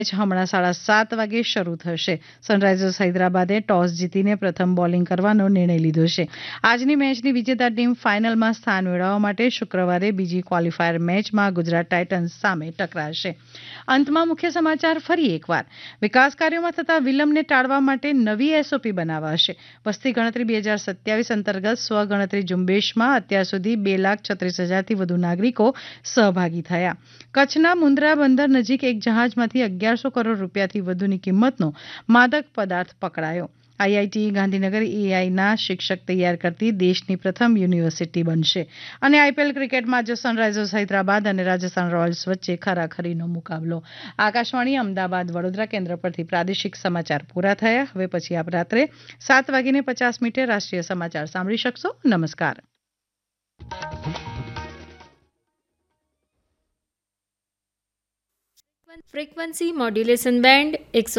હમણાં 7:30 વાગે શરૂ થશે. સનરાઇઝર્સ હૈદરાબાદે ટોસ જીતીને પ્રથમ બોલિંગ કરવાનો નિર્ણય લીધો છે. આજની મેચની વિજેતા ટીમ ફાઇનલમાં સ્થાન મેળવવા માટે શુક્રવારે બીજી ક્વોલિફાયર મેચમાં ગુજરાત ટાઇટન્સ સામે ટકરાશે. અંતમાં મુખ્ય સમાચાર ફરી એકવાર. વિકાસ કાર્યોમાં થતા વિલંબને ટાળવા માટે નવી એસઓપી બનાવાશે. વસ્તી ગણતરી 2027 અંતર્ગત સ્વગણતરી ઝુંબેશમાં અત્યાર સુધી 2,36,000થી વધુ નાગરિકો સહભાગી થયા. કચ્છના મુન્દ્રા બંદર નજીક એક જહાજમાંથી 1,100 કરોડ રૂપિયાથી વધુની કિંમતનો માદક પદાર્થ પકડાયો. આઈઆઈટી ગાંધીનગર એઆઈના શિક્ષક તૈયાર કરતી દેશની પ્રથમ યુનિવર્સિટી બનશે. અને આઈપીએલ ક્રિકેટમાં આજે સનરાઇઝર્સ હૈદરાબાદ અને રાજસ્થાન રોયલ્સ વચ્ચે ખરાખરીનો મુકાબલો. આકાશવાણી અમદાવાદ વડોદરા કેન્દ્ર પરથી પ્રાદેશિક સમાચાર પૂરા થયા. હવે પછી આપ રાત્રે 7:50 રાષ્ટ્રીય સમાચાર સાંભળી શકશો. નમસ્કાર. ફ્રીક્વન્સી મોડ્યુલેશન બેન્ડ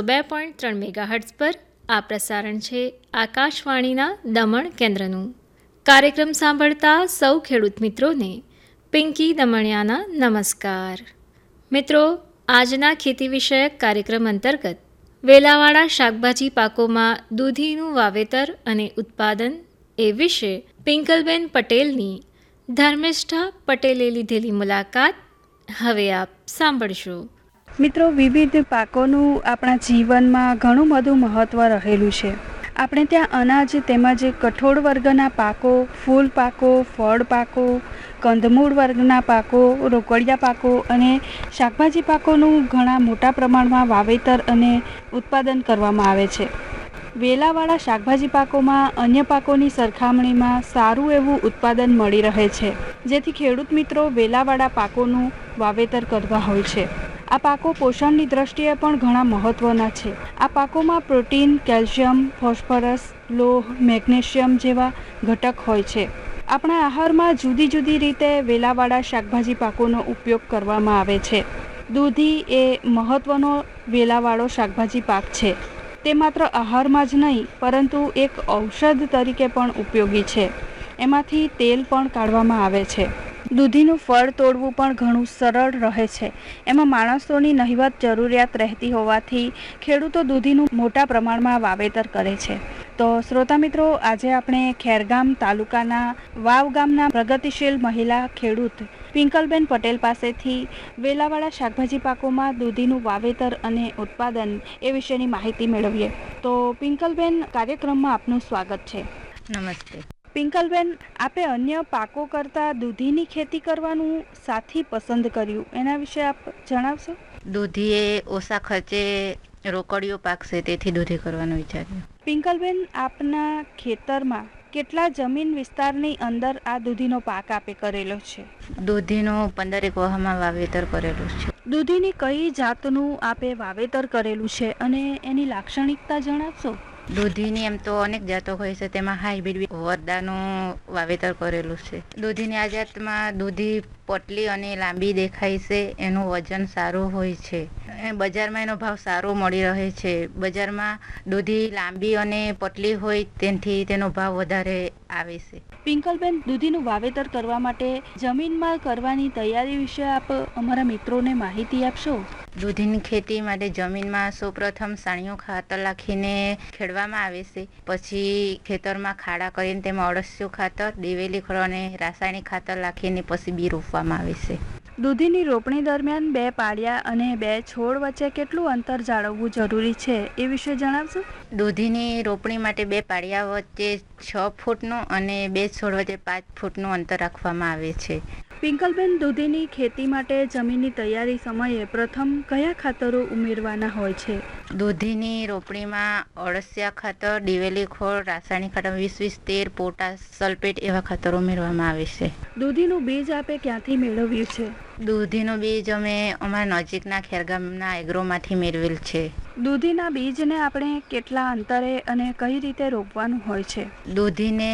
102.3 મેગાહર્ટ્ઝ પર આ પ્રસારણ છે આકાશવાણીના દમણ કેન્દ્રનું. કાર્યક્રમ સાંભળતા સૌ ખેડૂત મિત્રોને પિંકી દમણિયાના નમસ્કાર. મિત્રો, આજના ખેતી વિષયક કાર્યક્રમ અંતર્ગત વેલાવાળા શાકભાજી પાકોમાં દૂધીનું વાવેતર અને ઉત્પાદન એ વિશે પિંકલબેન પટેલની ધર્મિષ્ઠા પટેલે લીધેલી મુલાકાત હવે આપ સાંભળશો. મિત્રો, વિવિધ પાકોનું આપણા જીવનમાં ઘણું બધું મહત્ત્વ રહેલું છે. આપણે ત્યાં અનાજ તેમજ કઠોળ વર્ગના પાકો, ફૂલ પાકો, ફળ પાકો, કંદમૂળ વર્ગના પાકો, રોકડિયા પાકો અને શાકભાજી પાકોનું ઘણા મોટા પ્રમાણમાં વાવેતર અને ઉત્પાદન કરવામાં આવે છે. વેલાવાળા શાકભાજી પાકોમાં અન્ય પાકોની સરખામણીમાં સારું એવું ઉત્પાદન મળી રહે છે, જેથી ખેડૂત મિત્રો વેલાવાળા પાકોનું વાવેતર કરવા હોય છે. આ પાકો પોષણની દ્રષ્ટિએ પણ ઘણા મહત્ત્વના છે. આ પાકોમાં પ્રોટીન, કેલ્શિયમ, ફોસ્ફરસ, લોહ, મેગ્નેશિયમ જેવા ઘટક હોય છે. આપણા આહારમાં જુદી જુદી રીતે વેલાવાળા શાકભાજી પાકોનો ઉપયોગ કરવામાં આવે છે. દૂધી એ મહત્ત્વનો વેલાવાળો શાકભાજી પાક છે. તે માત્ર આહારમાં જ નહીં પરંતુ એક ઔષધ તરીકે પણ ઉપયોગી છે. એમાંથી તેલ પણ કાઢવામાં આવે છે. દૂધીનું ફળ તોડવું પણ ઘણું સરળ રહે છે. એમાં માણસોની નહિવત જરૂરિયાત રહેતી હોવાથી ખેડૂતો દૂધીનું મોટા પ્રમાણમાં વાવેતર કરે છે. તો શ્રોતા મિત્રો, આજે આપણે ખેરગામ તાલુકાના વાવ ગામના પ્રગતિશીલ મહિલા ખેડૂત પિંકલબેન પટેલ પાસેથી વેલાવાળા શાકભાજી પાકોમાં દૂધીનું વાવેતર અને ઉત્પાદન એ વિશેની માહિતી મેળવીએ. તો પિંકલબેન, કાર્યક્રમમાં આપનું સ્વાગત છે. નમસ્તે. પિંકલબેન, આપે અન્ય પાકો કરતાં દૂધીની ખેતી કરવાનું સાથી પસંદ કર્યું, એના વિશે આપ જણાવશો? દૂધી એ ઓછા ખર્ચે રોકડીઓ પાકશે, તેથી દૂધી કરવાનું વિચાર્યું. પિંકલબેન, આપના ખેતરમાં કેટલા જમીન વિસ્તારની અંદર આ દૂધીનો પાક આપે કરેલો છે? દૂધીનું 15 વાહમાં વાવેતર કરેલું છે. દૂધીની કઈ જાતનું આપે વાવેતર કરેલું છે અને એની લાક્ષણિકતા જણાવશો? દૂધીની એમ તો અનેક જાતો હોય છે, તેમાં હાઇબ્રિડ વરદાનું વાવેતર કરેલું છે. દૂધીની આ જાતમાં દૂધી પોટલી અને લાંબી દેખાય છે, એનું વજન સારું હોય છે, બજારમાં એનો ભાવ સારો મળી રહે છે. બજારમાં દૂધી લાંબી અને પતલી હોય તેથી તેનો ભાવ વધારે આવે છે. પિંકલબેન, દૂધીનું વાવેતર કરવા માટે જમીનમાં કરવાની તૈયારી વિશે આપ અમારા મિત્રોને માહિતી આપશો? દૂધીની ખેતી માટે જમીનમાં સૌપ્રથમ સાણિયું ખાતર નાખીને ખેડવામાં આવે છે. પછી ખેતરમાં ખાડા કરીને તેમાં અળસિયું ખાતર, દિવેલી ખોળ અને રાસાયણિક ખાતર નાખીને પછી બી રોપવામાં આવે છે. દૂધીની રોપણી દરમિયાન 2 પાળિયા અને 2 છોડ વચ્ચે કેટલું અંતર જાળવવું જરૂરી છે, એ વિશે જણાવશો? દૂધીની રોપણી માટે 2 પાળિયા વચ્ચે 6 ફૂટનું અને 2 છોડ વચ્ચે 5 ફૂટનું અંતર રાખવામાં આવે છે. પિંકલબેન, દૂધીની ખેતી માટે જમીનની તૈયારી સમયે પ્રથમ કયા ખાતરો ઉમેરવાના હોય છે? દૂધીની રોપણીમાં અળસિયા ખાતર, દિવેલી ખોળ, રાસાયણિક ખાતર 20-20, 13, પોટાશ, સલ્ફેટ એવા ખાતરો ઉમેરવામાં આવે છે. દૂધીનું બીજ આપે ક્યાંથી મેળવ્યું છે? દૂધીનું બીજ અમે અમારા નજીકના ખેરગામના એગ્રોમાંથી મેળવેલ છે. દૂધીના બીજને આપણે કેટલા અંતરે અને કઈ રીતે રોપવાનું હોય છે? દૂધીને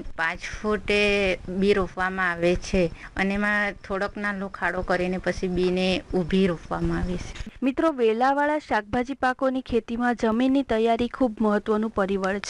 5 ફૂટે બી રોપવામાં આવે છે અને એમાં થોડોક નાનો ખાડો કરીને પછી બીને ઊભી રોપવામાં આવે છે. મિત્રો, વેલાવાળા શાકભાજી પાકોની ખેતીમાં જમીનની તૈયારી ખૂબ મહત્વનું પરિબળ છે.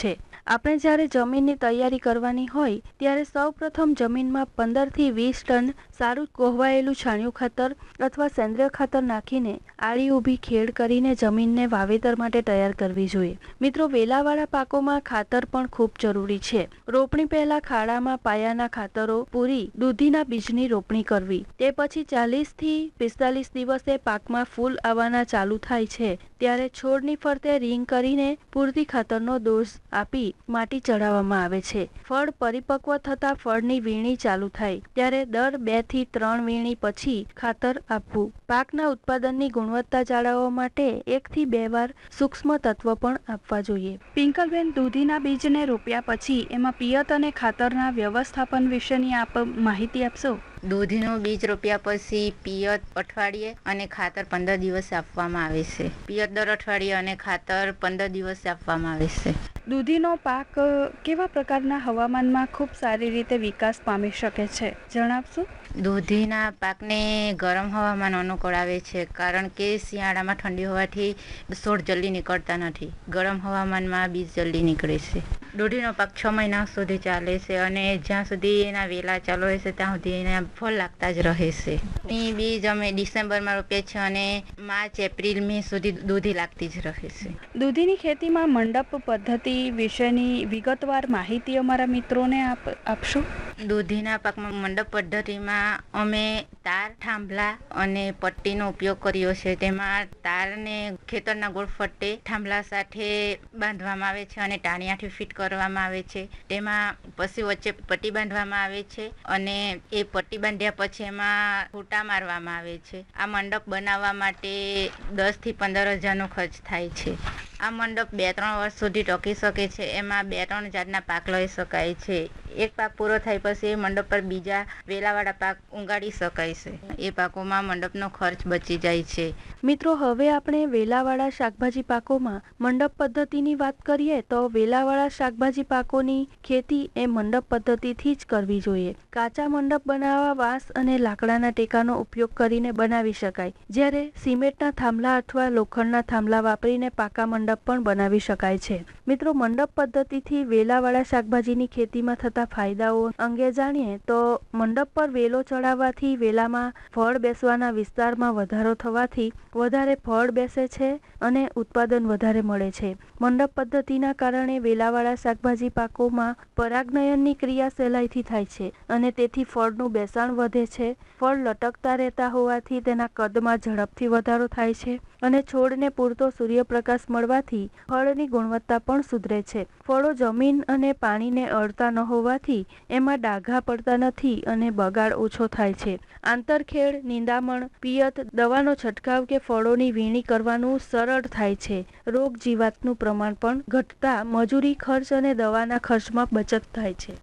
આપણે જ્યારે જમીનની તૈયારી કરવાની હોય ત્યારે સૌપ્રથમ જમીનમાં 15 થી 20 ટન સારું કોહવાયેલું છાણિયું ખાતર અથવા સેન્દ્રિય ખાતર નાખીને આડી ઊભી ખેડ કરીને જમીનને વાવેતર માટે તૈયાર કરવી જોઈએ. મિત્રો, વેલાવાળા પાકોમાં ખાતર પણ ખૂબ જરૂરી છે. રોપણી પહેલા ખાડામાં પાયાના ખાતરો પૂરી દૂધીના બીજની રોપણી કરવી. તે પછી 40 થી 45 દિવસે પાકમાં ફૂલ આવવાના ચાલુ થાય છે ત્યારે છોડની ફરતે રીંગ કરીને પૂરતી ખાતરનો ડોઝ આપી માટી ચડાવવામાં આવે છે. ફળ પરિપક્વ થતા ફળની વીણી ચાલુ થાય ત્યારે દર 2 થી 3 વીણી પછી ખાતર આપવું. પાકના ઉત્પાદનની ગુણવત્તા જાળવવા માટે 1 થી 2 વાર સૂક્ષ્મ તત્વ પણ આપવા જોઈએ. પિંકલબેન, દૂધીના બીજને રોપ્યા પછી એમાં પિયત અને ખાતરના વ્યવસ્થાપન વિશેની આપ માહિતી આપશો? દૂધીનું બીજ રોપ્યા પછી પિયત અઠવાડિયે અને ખાતર 15 દિવસે આપવામાં આવે છે. પિયત દર અઠવાડિયે અને ખાતર 15 દિવસે આપવામાં આવે છે. દૂધીનો પાક કેવા પ્રકારના હવામાનમાં ખૂબ સારી રીતે વિકાસ પામી શકે છે, જણાવશો? દૂધીના પાકને ગરમ હવામાન અનુકૂળ આવે છે, કારણ કે શિયાળામાં ઠંડી હોવાથી છોડ જલ્દી નીકળતા નથી. ગરમ હવામાનમાં બીજ જલ્દી નીકળે છે. દૂધીનો પાક 6 મહિના સુધી ચાલે છે અને જ્યાં સુધી એના વેલા ચાલુ રહેશે ત્યાં સુધી એના ફળ લાગતા જ રહે છે. એ બીજ અમે ડિસેમ્બરમાં રોપીએ છીએ અને માર્ચ એપ્રિલ મે સુધી દૂધી લાગતી જ રહે છે. દૂધીની ખેતીમાં મંડપ પદ્ધતિ વિશેની વિગતવાર માહિતી અમારા મિત્રોને આપશો? દૂધીના પાકમાં મંડપ પદ્ધતિમાં અમે તાર, થાંભલા અને પટ્ટીનો ઉપયોગ કર્યો છે. તેમાં તારને ખેતરના ગોળ ફરતે થાંભલા સાથે બાંધવામાં આવે છે અને ટાણિયાથી ફિટ કરવામાં આવે છે. તેમાં પછી વચ્ચે પટ્ટી બાંધવામાં આવે છે અને એ પટ્ટી બાંધ્યા પછી એમાં ફૂટા મારવામાં આવે છે. આ મંડપ બનાવવા માટે 10 થી 15 હજારનો ખર્ચ થાય છે. આ મંડપ 2-3 વર્ષ સુધી ટકી શકે છે. એમાં 2-3 જાતના પાક લઈ શકાય છે. એક પાક પૂરો થાય પછી એ મંડપ પર બીજા વેલાવાળા પાક ઉગાડી શકાય છે. એ પાકોમાં મંડપનો ખર્ચ બચી જાય છે. મિત્રો, હવે આપણે વેલાવાળા શાકભાજી પાકોમાં મંડપ પદ્ધતિની વાત કરીએ તો વેલાવાળા શાકભાજી પાકોની ખેતી એ મંડપ પદ્ધતિથી જ કરવી જોઈએ. કાચા મંડપ બનાવવા વાંસ અને લાકડાના ટેકાનો ઉપયોગ કરીને બનાવી શકાય, જ્યારે સિમેન્ટના થાંભલા અથવા લોખંડના થાંભલા વાપરીને પાકા મંડપ પણ બનાવી શકાય છે. મિત્રો, મંડપ પદ્ધતિથી વેલાવાળા શાકભાજીની ખેતીમાં થતા ફાયદાઓ અંગે જાણીએ તો મંડપ પર વેલો ચડાવવાથી વેલામાં ફળ બેસવાના વિસ્તારમાં વધારો થવાથી વધારે ફળ બેસે છે અને ઉત્પાદન વધારે મળે છે. મંડપ પદ્ધતિના કારણે વેલાવાળા શાકભાજી પાકોમાં પરાગનયનની ક્રિયા સહેલાઈથી થાય છે અને તેથી ફળનું બેસાણ વધે છે. ફળ લટકતા રહેતા હોવાથી તેના કદમાં ઝડપથી વધારો થાય છે અને છોડને પૂરતો સૂર્યપ્રકાશ મળવાથી ફળની ગુણવત્તા પણ સુધરે છે. ફળો જમીન અને પાણીને અડતા ન હોવાથી એમાં ડાઘા પડતા નથી અને બગાડ ઓછો થાય છે. આંતરખેડ, નિંદામણ, પિયત, દવાનો છંટકાવ કે ફળોની વીણી કરવાનું સરળ થાય છે. રોગ જીવાતનું પ્રમાણ પણ ઘટતા મજૂરી ખર્ચ અને દવાના ખર્ચમાં બચત થાય છે.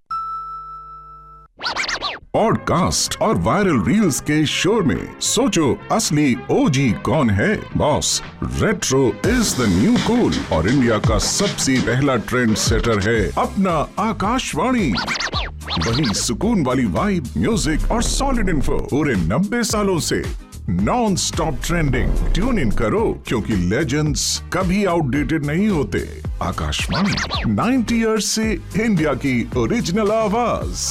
पॉडकास्ट और वायरल रील्स के शोर में सोचो असली ओजी कौन है? Boss, retro is the new cool और इंडिया का सबसे पहला ट्रेंड सेटर है अपना आकाशवाणी. वही सुकून वाली वाइब, म्यूजिक और सॉलिड इन्फो पूरे 90 सालों से non stop trending. Tune in करो क्योंकि लेजेंड्स कभी आउटडेटेड नहीं होते. आकाशवाणी 90 ईयर्स से इंडिया की ओरिजिनल आवाज.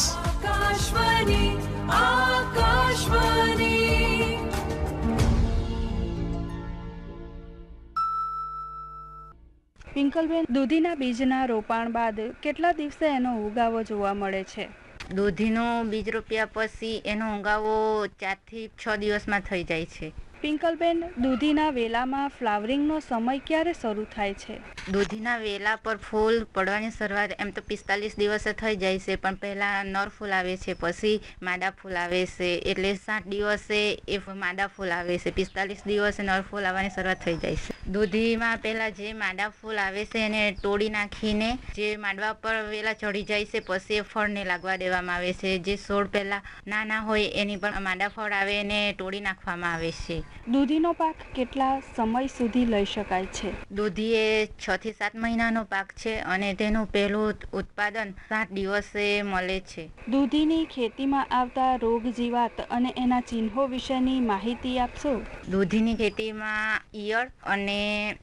પિંકલબેન, દૂધીના બીજના રોપાણ બાદ કેટલા દિવસે એનો ઉગાવો જોવા મળે છે? દૂધીનું બીજ રોપ્યા પછી એનો ઉગાવો 4 થી 6 દિવસમાં થઈ જાય છે. પિંકલબેન, દૂધીના વેલામાં ફ્લાવરિંગનો સમય ક્યારે શરૂ થાય છે? દૂધીના વેલા પર ફૂલ પડવાની શરૂઆત એમ તો 45 દિવસે થઈ જાય છે, પણ પહેલા નર ફૂલ આવે છે, પછી માદા ફૂલ આવે છે, એટલે 60 દિવસે એ માદા ફૂલ આવે છે. 45 દિવસે નર ફૂલ આવવાની શરૂઆત થઈ જાય છે. દૂધીમાં પહેલા જે માદા ફૂલ આવે છે એને તોડી નાખીને જે માડવા પર વેલા ચડી જાય છે પછી એ ફળને લાગવા દેવામાં આવે છે. જે છોડ પહેલા નાના હોય એની પણ માદા ફળ આવે એને તોડી નાખવામાં આવે છે. દૂધીનો પાક કેટલા સમય સુધી લઈ શકાય છે? દૂધી એ 6 થી 7 મહિનાનો પાક છે અને તેનું પહેલું ઉત્પાદન 7 દિવસે મળે છે. દૂધીની ખેતીમાં આવતા રોગ જીવાત અને એના ચિહ્નો વિશેની માહિતી આપશો? દૂધીની ખેતીમાં ઈયળ અને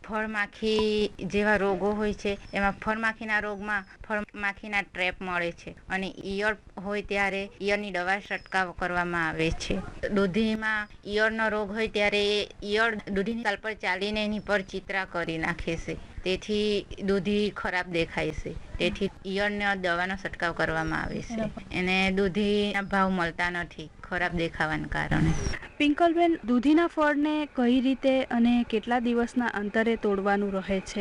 ફળમાખી જેવા રોગો હોય છે. એમાં ફળમાખીના રોગમાં ફળમાખીના ટ્રેપ મળે છે અને ઈયળ હોય ત્યારે ઈયળની દવા છંટકાવ કરવામાં આવે છે. દૂધીમાં ઈયળનો રોગ હોય ત્યારે ઈયળ દૂધીની સાલ પર ચાલીને એની પર ચિત્રા કરી નાખે છે. તેથી દૂધી ખરાબ દેખાય છે. તેથી ઈયળનો દવાનો છંટકાવ કરવામાં આવે છે. એને દૂધીના ભાવ મળતા નથી ખરાબ દેખાવાના કારણે. પિંકલબેન, દૂધીના ફળને કઈ રીતે અને કેટલા દિવસના અંતરે તોડવાનું રહે છે?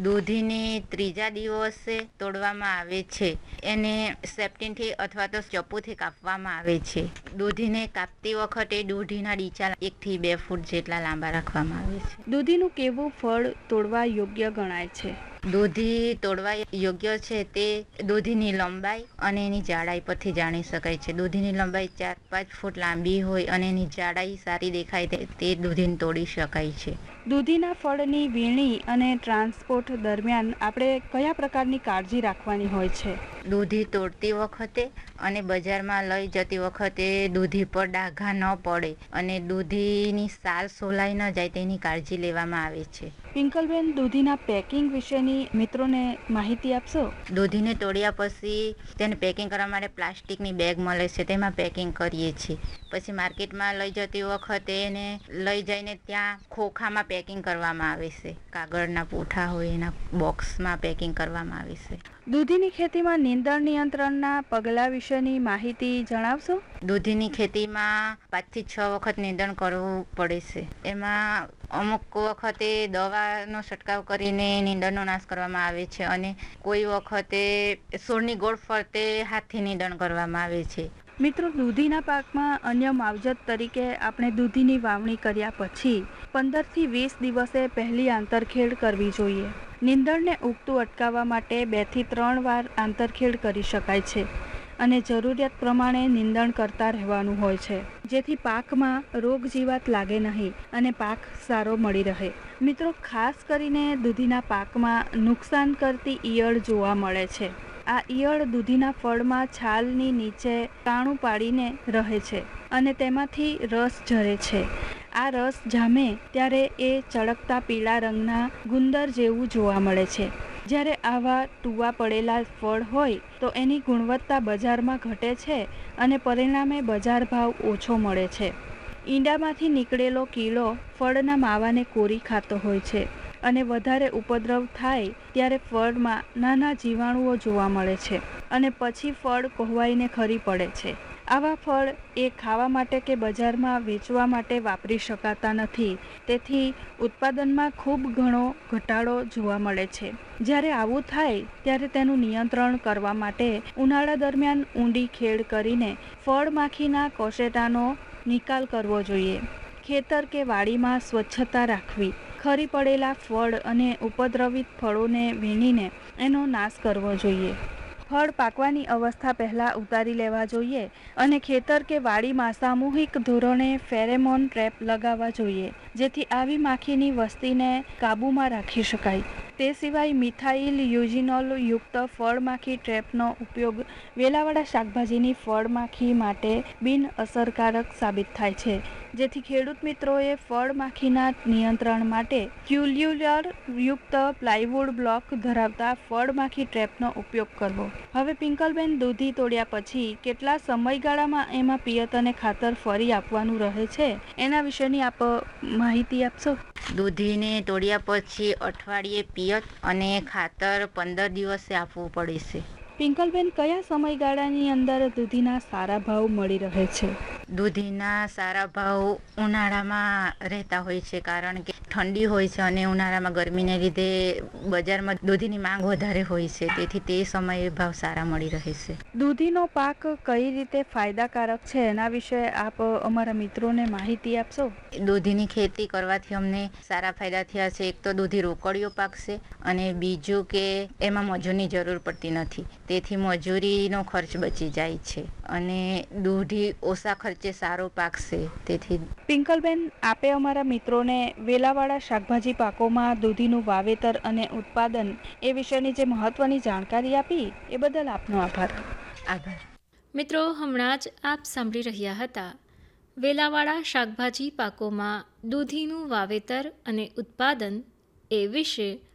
દૂધીની 3જા દિવસે તોડવામાં આવે છે. એને સેપ્ટિનથી અથવા તો ચપ્પુથી કાપવામાં આવે છે. દૂધીને કાપતી વખતે દૂધીના ડીચા 1 થી 2 ફૂટ જેટલા લાંબા રાખવામાં આવે છે. દૂધીનું કેવું ફળ તોડવા યોગ્ય ગણાય છે? દૂધી તોડવા યોગ્ય છે તે દૂધીની લંબાઈ અને એની જાડાઈ પરથી જાણી શકાય છે. દૂધીની લંબાઈ 4-5 ફૂટ લાંબી હોય અને એની જાડાઈ સારી દેખાય તે દૂધીને તોડી શકાય છે. દૂધીના ફળની વીણી અને ટ્રાન્સપોર્ટ દરમિયાન આપણે કયા પ્રકારની કાળજી રાખવાની હોય છે? દૂધી તોડતી વખતે અને બજારમાં લઈ જતી વખતે દૂધી પર ડાઘા ન પડે અને દૂધીની સાલ સોલાઈ ન જાય તેની કાળજી લેવામાં આવે છે. પિંકલબેન, દૂધીના પેકિંગ વિશેની મિત્રોને માહિતી આપશો? દૂધીને તોડ્યા પછી તેને પેકિંગ કરવા માટે પ્લાસ્ટિકની બેગ મળે છે. તેમાં પેકિંગ કરીએ છીએ. પછી માર્કેટમાં લઈ જતી વખતે એને લઈ જઈને ત્યાં ખોખામાં પેકિંગ કરવામાં આવે છે. કાગળના પૂઠા હોય એના બોક્સમાં પેકિંગ કરવામાં આવે છે. દૂધીની ખેતીમાં નીંદણ નિયંત્રણના પગલાં વિશેની માહિતી જણાવશો? દૂધીની ખેતીમાં 5 થી 6 વખત નિંદણ કરવું પડે છે. એમાં અમુક વખતે દવાનો છંટકાવ કરીને નીંદણનો નાશ કરવામાં આવે છે અને કોઈ વખતે છોડની ગોળ ફરતે હાથથી નિંદણ કરવામાં આવે છે. મિત્રો, દૂધીના પાકમાં અન્ય માવજત તરીકે આપણે દૂધીની વાવણી કર્યા પછી 15 થી 20 દિવસે પહેલી આંતરખેડ કરવી જોઈએ. નીંદણને ઉગતું અટકાવવા માટે 2 થી 3 વાર આંતરખેડ કરી શકાય છે અને જરૂરિયાત પ્રમાણે નીંદણ કરતા રહેવાનું હોય છે, જેથી પાકમાં રોગ જીવાત લાગે નહીં અને પાક સારો મળી રહે. મિત્રો, ખાસ કરીને દૂધીના પાકમાં નુકસાન કરતી ઈયળ જોવા મળે છે. આ ઈયળ દૂધીના ફળમાં છાલની નીચે કાણું પાડીને રહે છે અને તેમાંથી રસ ઝરે છે. આ રસ જામે ત્યારે એ ચળકતા પીળા રંગના ગુંદર જેવું જોવા મળે છે. જ્યારે આવા ટૂવા પડેલા ફળ હોય તો એની ગુણવત્તા બજારમાં ઘટે છે અને પરિણામે બજાર ભાવ ઓછો મળે છે. ઈંડામાંથી નીકળેલો કીડો ફળના માવાને કોરી ખાતો હોય છે અને વધારે ઉપદ્રવ થાય ત્યારે ફળમાં નાના જીવાણુઓ જોવા મળે છે અને પછી ફળ કોહવાઈને ખરી પડે છે. આવા ફળ એ ખાવા માટે કે બજારમાં વેચવા માટે વાપરી શકાતા નથી. તેથી ઉત્પાદનમાં ખૂબ ઘણો ઘટાડો જોવા મળે છે. જ્યારે આવું થાય ત્યારે તેનું નિયંત્રણ કરવા માટે ઉનાળા દરમિયાન ઊંડી ખેડ કરીને ફળમાખીના કોશેટાનો નિકાલ કરવો જોઈએ. ખેતર કે વાડીમાં સ્વચ્છતા રાખવી. ખરી પડેલા ફળ અને ઉપદ્રવિત ફળોને વીણીને એનો નાશ કરવો જોઈએ. ફળ પાકવાની અવસ્થા પહેલાં ઉતારી લેવા જોઈએ અને ખેતર કે વાડીમાં સામૂહિક ધોરણે ફેરેમોન ટ્રેપ લગાવવા જોઈએ, જેથી આવી માખીની વસ્તીને કાબૂમાં રાખી શકાય. તે સિવાય મિથાઇલ યુજીનોલ યુક્ત ફળમાખી ટ્રેપનો ઉપયોગ વેલાવાળા શાકભાજીની ફળમાખી માટે બિન અસરકારક સાબિત થાય છે, જેથી ખેડૂત મિત્રોએ ફળમાખીના નિયંત્રણ માટે ક્યુલ્યુલર યુક્ત પ્લાયવુડ બ્લોક ધરાવતા ફળમાખી ટ્રેપનો ઉપયોગ કરવો. હવે પિંકલબેન, દૂધી તોડ્યા પછી કેટલા સમયગાળામાં એમાં પિયત અને ખાતર ફરી આપવાનું રહે છે, એના વિશેની આપ માહિતી આપશો? દૂધીને તોડ્યા પછી અઠવાડિયે પિયત અને ખાતર 15 દિવસે આપવું પડે છે. પિંકલબેન, કયા સમયગાળાની અંદર દૂધીના સારા ભાવ મળી રહે છે? દૂધીના સારા ભાવ ઉનાળામાં રહેતા હોય છે, કારણ કે ઠંડી હોય છે અને ઉનાળામાં ગરમીને લીધે બજારમાં દૂધીની માંગ વધારે હોય છે. તેથી તે સમયે ભાવ સારા મળી રહે છે. દૂધીનો પાક કઈ રીતે ફાયદાકારક છે એના વિશે આપ અમારા મિત્રોને માહિતી આપશો? દૂધીની ખેતી કરવાથી અમને સારા ફાયદા થયા છે. એક તો દૂધી રોકડીઓ પાકશે અને બીજું કે એમાં મજૂરની જરૂર પડતી નથી. તેથી મજૂરીનો ખર્ચ બચી જાય છે અને દૂધી ઓછા ખર્ચે સારો પાકશે. તેથી પિંકલબેન, આપે અમારા મિત્રોને વેલાવાળા શાકભાજી પાકોમાં દૂધીનું વાવેતર અને ઉત્પાદન એ વિશેની જે મહત્વની જાણકારી આપી એ બદલ આપનો આભાર. આભાર. મિત્રો, હમણાં જ આપ સાંભળી રહ્યા હતા વેલાવાળા શાકભાજી પાકોમાં દૂધીનું વાવેતર અને ઉત્પાદન એ વિશે